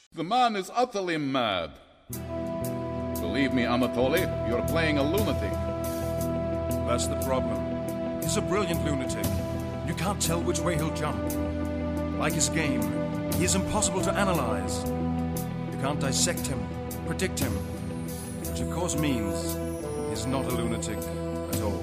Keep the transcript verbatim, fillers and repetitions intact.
The man is utterly mad. Believe me, Anatoly, you're playing a lunatic. That's the problem. He's a brilliant lunatic. You can't tell which way he'll jump. Like his game, he is impossible to analyze. You can't dissect him, predict him, which of course means he's not a lunatic at all.